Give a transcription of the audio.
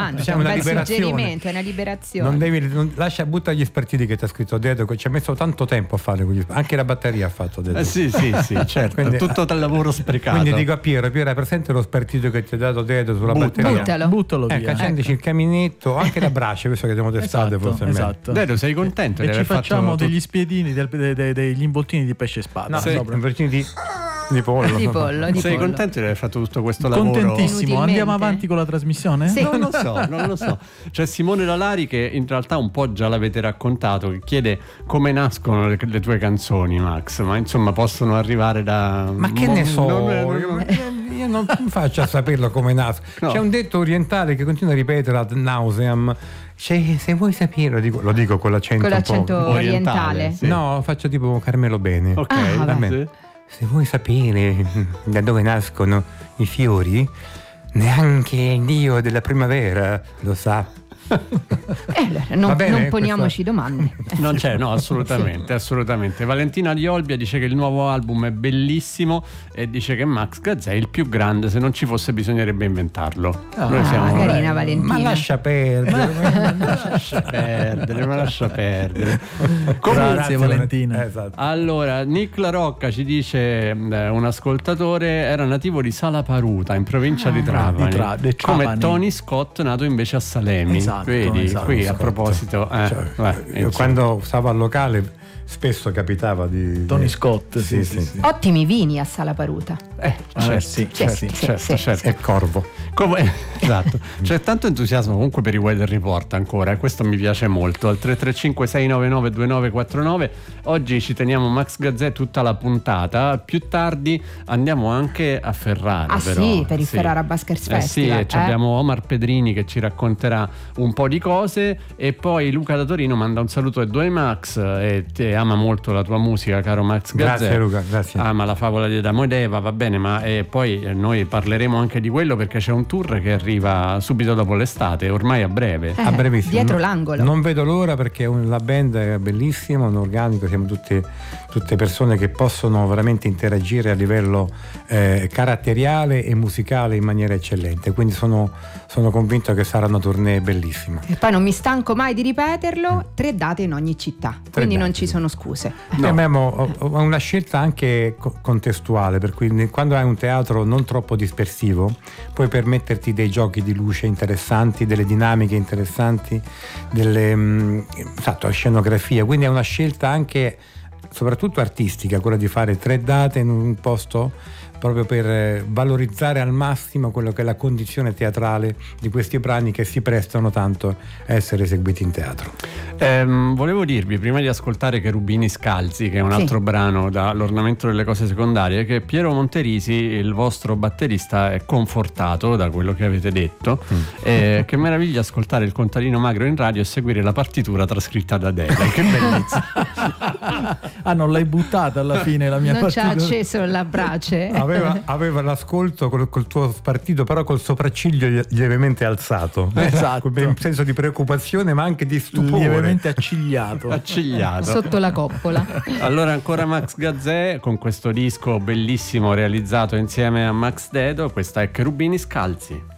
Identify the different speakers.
Speaker 1: tanto,
Speaker 2: diciamo,
Speaker 1: è un
Speaker 2: una
Speaker 1: bel
Speaker 2: liberazione.
Speaker 1: suggerimento, è una liberazione.
Speaker 2: Non devi, lascia, butta gli spartiti che ti ha scritto Dedo, ci ha messo tanto tempo a fare anche la batteria ha fatto Dedo.
Speaker 3: Sì, certo.
Speaker 2: Quindi,
Speaker 3: tutto dal lavoro sprecato.
Speaker 2: Quindi dico a Piero, hai presente lo spartito che ti ha dato Dedo sulla batteria?
Speaker 1: Buttalo
Speaker 2: via. Accendici il caminetto, anche la brace, visto che abbiamo testato, forse è meglio.
Speaker 3: Dedo, sei contento?
Speaker 4: E ci facciamo degli spiedini, degli involtini di pesce spada.
Speaker 2: No, involtini di pollo.
Speaker 3: Sei contento di aver fatto tutto questo lavoro?
Speaker 4: Contentissimo. Andiamo avanti con la trasmissione?
Speaker 1: Sì.
Speaker 3: Non lo so. C'è Simone Lalari che in realtà un po' già l'avete raccontato, che chiede come nascono le tue canzoni, Max, ma insomma possono arrivare da...
Speaker 2: Ma che ne so? Io non faccio a saperlo come nasco. No. C'è un detto orientale che continua a ripetere ad nauseam. Se vuoi sapere, lo dico con l'accento un po'
Speaker 1: orientale.
Speaker 3: Sì.
Speaker 2: No, faccio tipo Carmelo Bene.
Speaker 3: Ok,
Speaker 2: sì. Se vuoi sapere da dove nascono i fiori, neanche il dio della primavera lo sa.
Speaker 1: Non poniamoci domande.
Speaker 3: Non c'è, no, assolutamente. Valentina di Olbia dice che il nuovo album è bellissimo e dice che Max Gazzè è il più grande, se non ci fosse bisognerebbe inventarlo. Noi siamo
Speaker 1: carina Valentina.
Speaker 2: Ma lascia perdere.
Speaker 3: ma lascia perdere.
Speaker 4: Grazie Valentina.
Speaker 2: Esatto.
Speaker 3: Allora, Nick La Rocca ci dice, un ascoltatore, era nativo di Salaparuta in provincia di Trapani, come Tony Scott, nato invece a Salemi. Vedi, qui a proposito
Speaker 2: io quando stavo al locale spesso capitava di
Speaker 4: Tony Scott, sì.
Speaker 1: Ottimi vini a Salaparuta.
Speaker 3: Certo.
Speaker 2: E Corvo.
Speaker 3: Esatto. C'è tanto entusiasmo comunque per i Weather Report ancora, e questo mi piace molto. Al 335-699-2949 oggi ci teniamo Max Gazzè tutta la puntata. Più tardi andiamo anche a Ferrara,
Speaker 1: per il Ferrara Buskers Festival.
Speaker 3: Sì, abbiamo Omar Pedrini che ci racconterà un po' di cose, e poi Luca da Torino manda un saluto ai due Max e ama molto la tua musica, caro Max Gazzè.
Speaker 2: Grazie Luca, grazie.
Speaker 3: Ama la favola di Adamo ed Eva, va bene, ma poi noi parleremo anche di quello, perché c'è un tour che arriva subito dopo l'estate, ormai a breve.
Speaker 2: A brevissimo.
Speaker 1: Dietro l'angolo.
Speaker 2: Non vedo l'ora, perché la band è bellissima, un organico, siamo tutte persone che possono veramente interagire a livello caratteriale e musicale in maniera eccellente, quindi sono convinto che sarà una tournée bellissima.
Speaker 1: E poi non mi stanco mai di ripeterlo, 3 date in ogni città, quindi non ci sono scuse.
Speaker 2: Abbiamo una scelta anche contestuale, per cui quando hai un teatro non troppo dispersivo puoi permetterti dei giochi di luce interessanti, delle dinamiche interessanti, delle scenografie, quindi è una scelta anche soprattutto artistica, quella di fare 3 date in un posto, proprio per valorizzare al massimo quello che è la condizione teatrale di questi brani che si prestano tanto a essere eseguiti in teatro.
Speaker 3: Volevo dirvi, prima di ascoltare Cherubini Scalzi, che è un altro brano dall'Ornamento delle cose secondarie, che Piero Monterisi, il vostro batterista, è confortato da quello che avete detto. Che meraviglia ascoltare il contadino magro in radio e seguire la partitura trascritta da Dele. Che bellezza.
Speaker 4: Non l'hai buttata alla fine la mia partitura?
Speaker 1: Non ci ha acceso la brace.
Speaker 2: Aveva l'ascolto col tuo spartito, però col sopracciglio lievemente alzato.
Speaker 4: Esatto.
Speaker 2: Un senso di preoccupazione, ma anche di stupore.
Speaker 4: Lievemente accigliato.
Speaker 1: Sotto la coppola.
Speaker 3: Allora ancora Max Gazzè con questo disco bellissimo realizzato insieme a Max Dedo. Questa è Cherubini Scalzi.